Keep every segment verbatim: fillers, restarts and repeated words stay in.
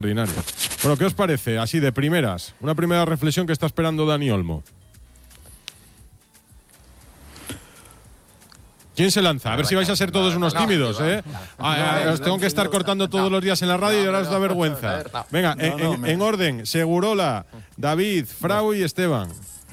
Ordinario. Bueno, ¿qué os parece? Así de primeras, una primera reflexión que está esperando Dani Olmo. ¿Quién se lanza? A ver si vais a ser todos unos tímidos, ¿eh? Ah, os tengo que estar cortando todos los días en la radio y ahora os da vergüenza. Venga, en, en, en orden, Segurola, David, Frau y Esteban.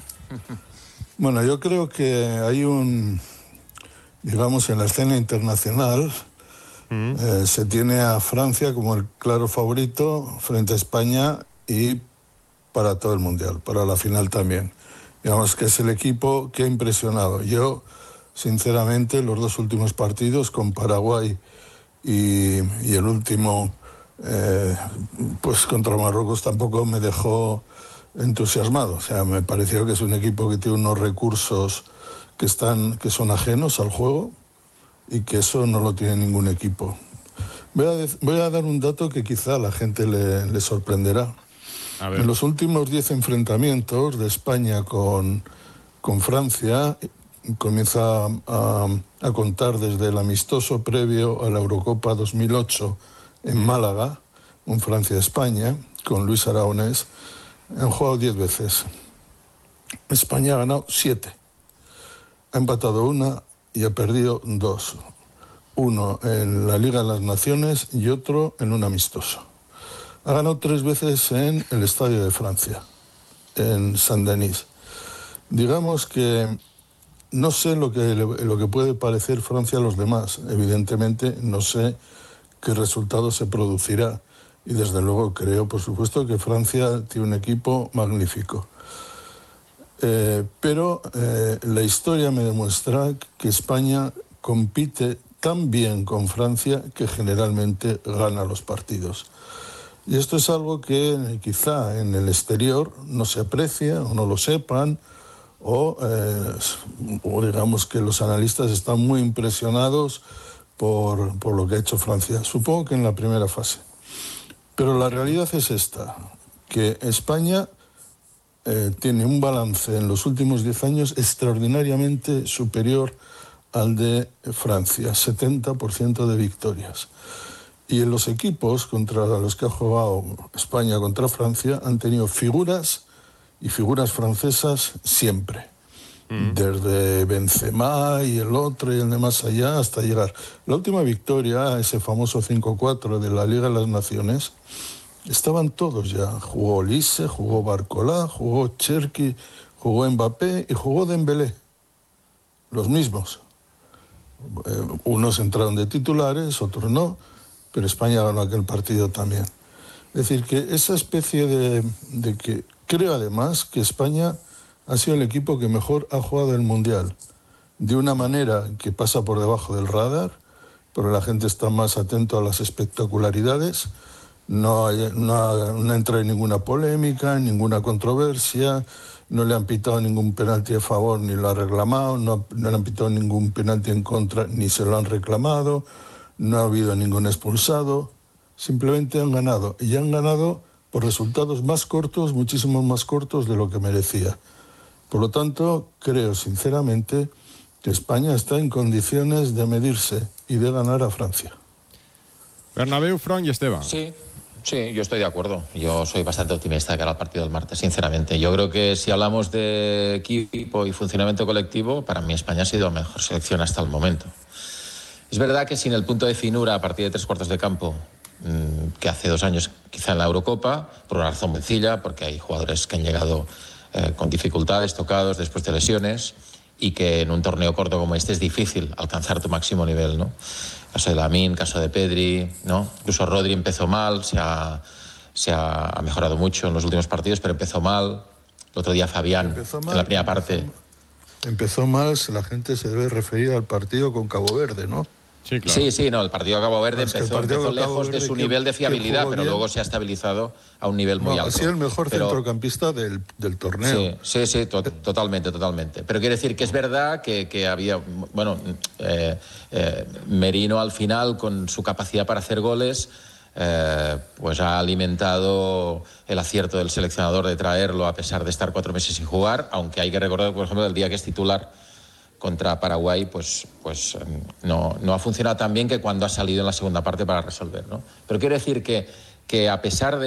Bueno, yo creo que hay un, digamos, en la escena internacional, mm. eh, se tiene a Francia como el claro favorito frente a España y para todo el Mundial, para la final también. Digamos que es el equipo que ha impresionado. Yo, sinceramente, los dos últimos partidos con Paraguay y, y el último, eh, pues contra Marruecos, tampoco me dejó entusiasmado. O sea, me pareció que es un equipo que tiene unos recursos que están, que son ajenos al juego y que eso no lo tiene ningún equipo. Voy a, voy a dar un dato que quizá a la gente le, le sorprenderá. A ver. En los últimos diez enfrentamientos de España con, con Francia, comienza a, a contar desde el amistoso previo a la Eurocopa dos mil ocho en Málaga, un Francia-España, con Luis Aragonés. Han jugado diez veces. España ha ganado siete. Ha empatado una y ha perdido dos. Uno en la Liga de las Naciones y otro en un amistoso. Ha ganado tres veces en el Estadio de Francia, en Saint-Denis. Digamos que no sé lo que, lo que puede parecer Francia a los demás. Evidentemente no sé qué resultado se producirá. Y desde luego creo, por supuesto, que Francia tiene un equipo magnífico. Eh, pero eh, la historia me demuestra que España compite tan bien con Francia que generalmente gana los partidos. Y esto es algo que quizá en el exterior no se aprecia o no lo sepan, o, eh, o digamos que los analistas están muy impresionados por, por lo que ha hecho Francia. Supongo que en la primera fase. Pero la realidad es esta, que España eh, tiene un balance en los últimos diez años extraordinariamente superior al de Francia, setenta por ciento de victorias. Y en los equipos contra los que ha jugado España contra Francia han tenido figuras y figuras francesas siempre. Mm. Desde Benzema y el otro y el de más allá hasta llegar. La última victoria, ese famoso cinco cuatro de la Liga de las Naciones, estaban todos ya. Jugó Olise, jugó Barcola, jugó Cherki, jugó Mbappé y jugó Dembélé. Los mismos. Eh, unos entraron de titulares, otros no, pero España ganó aquel partido también. Es decir, que esa especie de, de que creo además que España ha sido el equipo que mejor ha jugado el Mundial, de una manera que pasa por debajo del radar, pero la gente está más atento a las espectacularidades, no, hay, no, ha, no entra en ninguna polémica, ninguna controversia, no le han pitado ningún penalti a favor ni lo ha reclamado, no, no le han pitado ningún penalti en contra ni se lo han reclamado, no ha habido ningún expulsado, simplemente han ganado, y han ganado por resultados más cortos, muchísimo más cortos de lo que merecía. Por lo tanto, creo sinceramente que España está en condiciones de medirse y de ganar a Francia. Bernabéu, Fran y Esteban. Sí, sí, yo estoy de acuerdo. Yo soy bastante optimista de cara al partido del martes, sinceramente. Yo creo que si hablamos de equipo y funcionamiento colectivo, para mí España ha sido la mejor selección hasta el momento. Es verdad que sin el punto de finura a partir de tres cuartos de campo, que hace dos años quizá en la Eurocopa, por una razón sencilla, porque hay jugadores que han llegado eh, con dificultades, tocados después de lesiones, y que en un torneo corto como este es difícil alcanzar tu máximo nivel, ¿no? Caso de Lamine, caso de Pedri, ¿no? Incluso Rodri empezó mal, se ha, se ha, ha mejorado mucho en los últimos partidos, pero empezó mal. El otro día Fabián, mal, en la primera parte... Empezó mal, la gente se debe referir al partido con Cabo Verde, ¿no? Sí, claro. sí, sí, no, el partido de Cabo Verde es empezó, empezó lejos Verde de su nivel de fiabilidad, pero bien. Luego se ha estabilizado a un nivel muy no, alto. Ha sido el mejor pero, centrocampista del, del torneo. Sí, sí, sí to totalmente, totalmente. Pero quiere decir que es verdad que, que había, bueno, eh, eh, Merino al final, con su capacidad para hacer goles, eh, pues ha alimentado el acierto del seleccionador de traerlo a pesar de estar cuatro meses sin jugar, aunque hay que recordar, por ejemplo, el día que es titular contra Paraguay, pues, pues no, no ha funcionado tan bien que cuando ha salido en la segunda parte para resolver, ¿no? Pero quiero decir que, que a pesar de